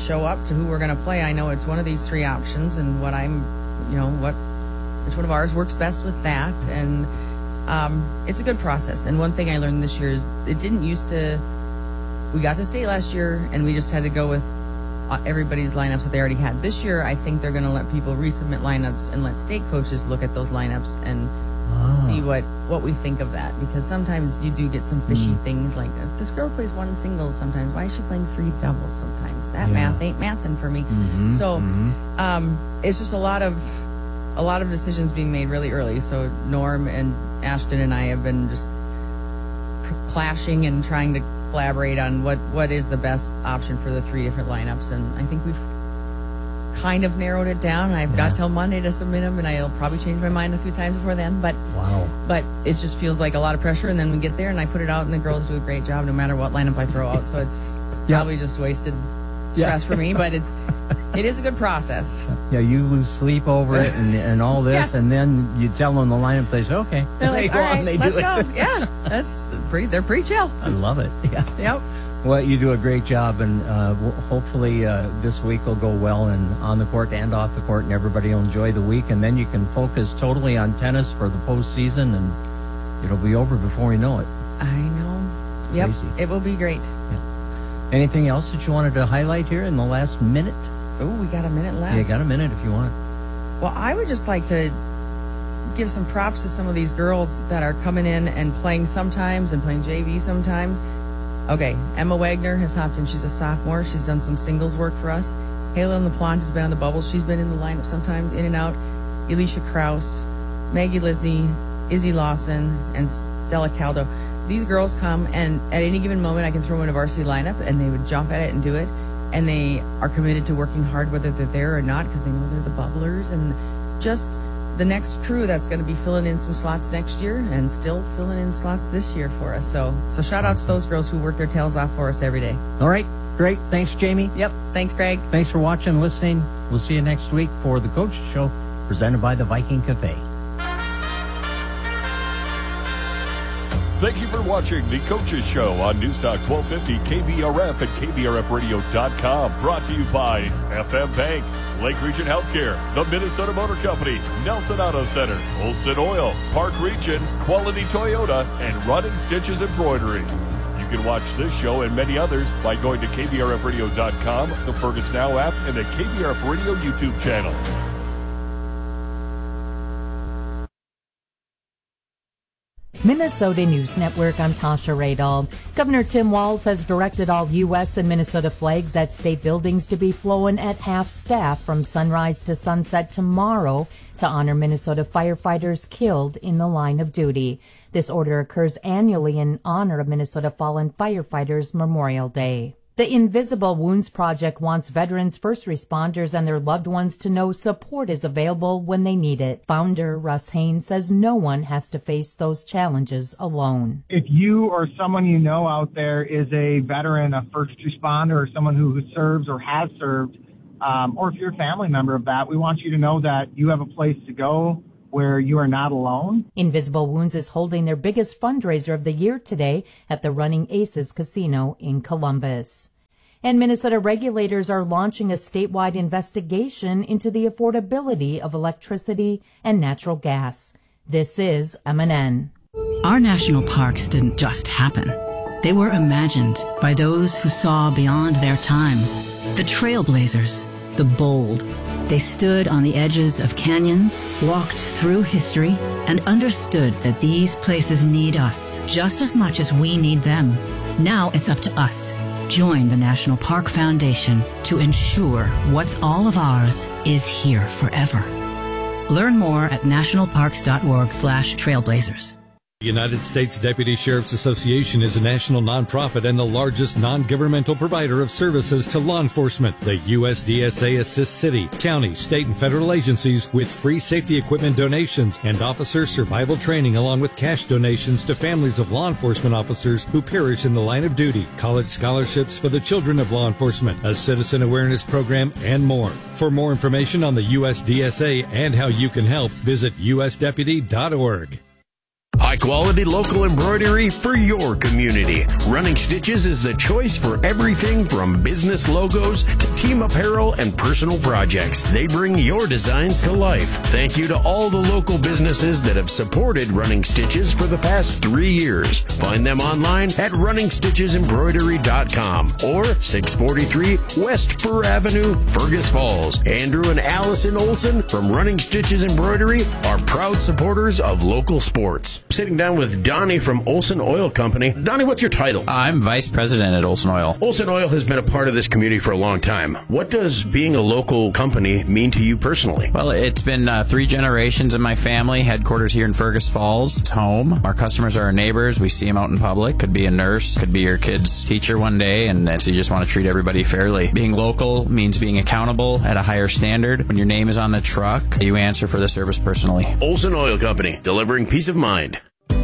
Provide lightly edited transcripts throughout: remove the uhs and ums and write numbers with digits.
show up to who we're going to play, I know it's one of these three options, and which one of ours works best with that. And it's a good process. And one thing I learned this year is it didn't used to. We got to state last year, and we just had to go with everybody's lineups that they already had. This year, I think they're going to let people resubmit lineups and let state coaches look at those lineups and see what we think of that. Because sometimes you do get some fishy things, like if this girl plays one singles sometimes, why is she playing three doubles sometimes? That math ain't mathing for me. So it's just a lot of decisions being made really early. So Norm and Ashton and I have been just clashing and trying to collaborate on what is the best option for the three different lineups, and I think we've kind of narrowed it down. I've got till Monday to submit them, and I'll probably change my mind a few times before then, but it just feels like a lot of pressure, and then we get there and I put it out and the girls do a great job no matter what lineup I throw out, so it's probably just wasted stress for me, but it is a good process. Yeah, you lose sleep over it and all this, and then you tell them the lineup, they say, okay. They're like, all right, let's go. Yeah, they're pretty chill. I love it. Yeah. Yep. Well, you do a great job, and hopefully this week will go well, and on the court and off the court, and everybody will enjoy the week, and then you can focus totally on tennis for the postseason, and it'll be over before you know it. I know. Yep. Crazy. It will be great. Yeah. Anything else that you wanted to highlight here in the last minute? Oh, we got a minute left. Yeah, got a minute if you want. Well, I would just like to give some props to some of these girls that are coming in and playing sometimes and playing JV sometimes. Okay, Emma Wagner has hopped in. She's a sophomore. She's done some singles work for us. Halen LaPlante has been on the bubbles. She's been in the lineup sometimes, in and out. Alicia Kraus, Maggie Lisney, Izzy Lawson, and Stella Caldo. These girls come, and at any given moment, I can throw them in a varsity lineup, and they would jump at it and do it. And they are committed to working hard, whether they're there or not, because they know they're the bubblers. And just the next crew that's going to be filling in some slots next year and still filling in slots this year for us. So shout out to those girls who work their tails off for us every day. All right. Great. Thanks, Jamie. Yep. Thanks, Greg. Thanks for watching and listening. We'll see you next week for the Coaches Show, presented by the Viking Cafe. Thank you for watching the Coaches Show on Newstalk 1250 KBRF and KBRFradio.com. Brought to you by FM Bank, Lake Region Healthcare, the Minnesota Motor Company, Nelson Auto Center, Olson Oil, Park Region, Quality Toyota, and Running Stitches Embroidery. You can watch this show and many others by going to KBRFradio.com, the Fergus Now app, and the KBRF Radio YouTube channel. Minnesota News Network, I'm Tasha Radall. Governor Tim Walz has directed all U.S. and Minnesota flags at state buildings to be flown at half-staff from sunrise to sunset tomorrow to honor Minnesota firefighters killed in the line of duty. This order occurs annually in honor of Minnesota Fallen Firefighters Memorial Day. The Invisible Wounds Project wants veterans, first responders, and their loved ones to know support is available when they need it. Founder Russ Haynes says no one has to face those challenges alone. If you or someone you know out there is a veteran, a first responder, or someone who serves or has served, or if you're a family member of that, we want you to know that you have a place to go where you are not alone. Invisible Wounds is holding their biggest fundraiser of the year today at the Running Aces Casino in Columbus. And Minnesota regulators are launching a statewide investigation into the affordability of electricity and natural gas. This is MNN. Our national parks didn't just happen. They were imagined by those who saw beyond their time. The trailblazers, the bold. They stood on the edges of canyons, walked through history, and understood that these places need us just as much as we need them. Now it's up to us. Join the National Park Foundation to ensure what's all of ours is here forever. Learn more at nationalparks.org/trailblazers. The United States Deputy Sheriff's Association is a national nonprofit and the largest non-governmental provider of services to law enforcement. The USDSA assists city, county, state, and federal agencies with free safety equipment donations and officer survival training, along with cash donations to families of law enforcement officers who perish in the line of duty, college scholarships for the children of law enforcement, a citizen awareness program, and more. For more information on the USDSA and how you can help, visit usdeputy.org. High-quality local embroidery for your community. Running Stitches is the choice for everything from business logos to team apparel and personal projects. They bring your designs to life. Thank you to all the local businesses that have supported Running Stitches for the past 3 years. Find them online at runningstitchesembroidery.com or 643 West Fur Avenue, Fergus Falls. Andrew and Allison Olson from Running Stitches Embroidery are proud supporters of local sports. Sitting down with Donnie from Olson Oil Company. Donnie, what's your title? I'm Vice President at Olson Oil. Olson Oil has been a part of this community for a long time. What does being a local company mean to you personally? Well, it's been 3 generations in my family. Headquarters here in Fergus Falls. It's home. Our customers are our neighbors. We see them out in public. Could be a nurse, could be your kid's teacher one day, and so you just want to treat everybody fairly. Being local means being accountable at a higher standard. When your name is on the truck, you answer for the service personally. Olson Oil Company, delivering peace of mind.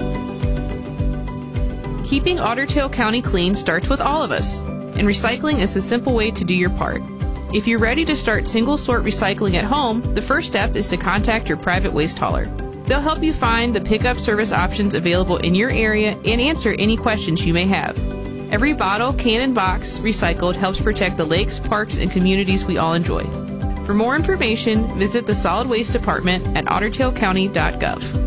Keeping Otter Tail County clean starts with all of us, and recycling is a simple way to do your part. If you're ready to start single-sort recycling at home, the first step is to contact your private waste hauler. They'll help you find the pickup service options available in your area and answer any questions you may have. Every bottle, can, and box recycled helps protect the lakes, parks, and communities we all enjoy. For more information, visit the Solid Waste Department at ottertailcounty.gov.